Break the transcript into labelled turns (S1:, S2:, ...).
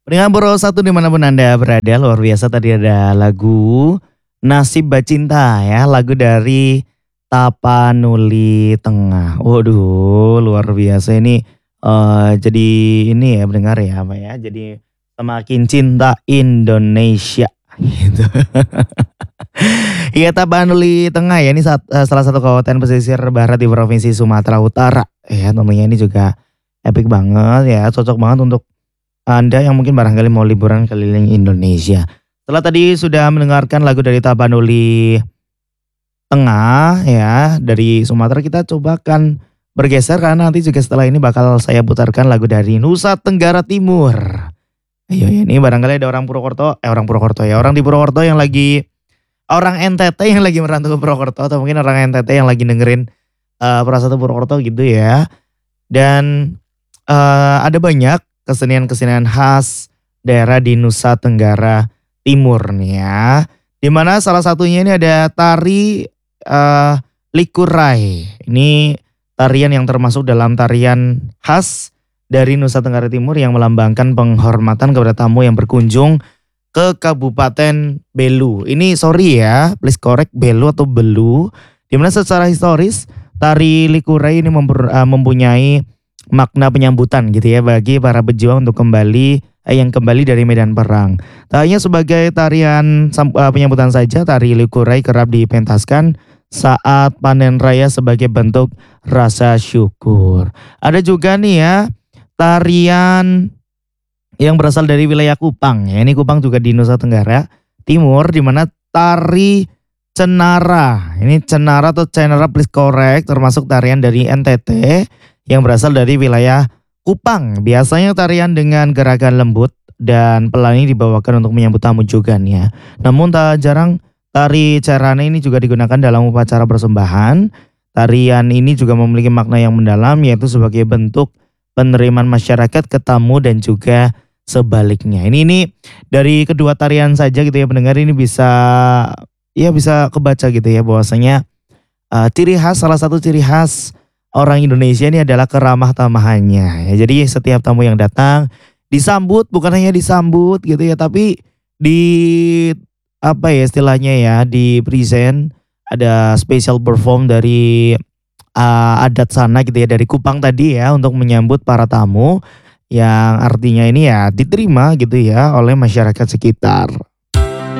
S1: Pendengar Boro satu dimanapun Anda berada, luar biasa tadi ada lagu Nasib Bacinta ya, lagu dari Tapanuli Tengah. Waduh, luar biasa ini jadi ini ya pendengar ya, apa ya? Jadi semakin cinta Indonesia gitu. Iya, Tapanuli Tengah ya, ini salah satu kabupaten pesisir barat di Provinsi Sumatera Utara. Ya, tentunya ini juga epic banget ya, cocok banget untuk anda yang mungkin barangkali mau liburan keliling Indonesia. Setelah tadi sudah mendengarkan lagu dari Tapanuli Tengah ya, dari Sumatera kita cobakan bergeser karena nanti juga setelah ini bakal saya putarkan lagu dari Nusa Tenggara Timur. Ayo ya, ini barangkali ada orang di Purwokerto yang lagi, orang NTT yang lagi merantau ke Purwokerto atau mungkin orang NTT yang lagi dengerin Prasatu Purwokerto gitu ya. Dan ada banyak kesenian-kesenian khas daerah di Nusa Tenggara Timur nih ya. Dimana salah satunya ini ada tari Likurai. Ini tarian yang termasuk dalam tarian khas dari Nusa Tenggara Timur yang melambangkan penghormatan kepada tamu yang berkunjung ke Kabupaten Belu. Ini sorry ya, please correct Belu atau Belu. Dimana secara historis tari Likurai ini mempunyai makna penyambutan gitu ya bagi para pejuang untuk yang kembali dari medan perang. Tak hanya sebagai tarian penyambutan saja, tari Likurai kerap dipentaskan saat panen raya sebagai bentuk rasa syukur. Ada juga nih ya tarian yang berasal dari wilayah Kupang ya. Ini Kupang juga di Nusa Tenggara Timur, di mana tari Cenara. Ini Cenara atau Cenara please correct, termasuk tarian dari NTT yang berasal dari wilayah Kupang. Biasanya tarian dengan gerakan lembut dan pelan ini dibawakan untuk menyambut tamu juga nih ya. Namun tak jarang tari carane ini juga digunakan dalam upacara persembahan. Tarian ini juga memiliki makna yang mendalam, yaitu sebagai bentuk penerimaan masyarakat ke tamu dan juga sebaliknya. Ini dari kedua tarian saja gitu ya pendengar, ini bisa kebaca gitu ya bahwasanya salah satu ciri khas orang Indonesia ini adalah keramah tamahannya. Ya, jadi setiap tamu yang datang disambut, bukan hanya disambut gitu ya, tapi di apa ya istilahnya ya, di present ada special perform dari adat sana gitu ya, dari Kupang tadi ya, untuk menyambut para tamu yang artinya ini ya diterima gitu ya oleh masyarakat sekitar.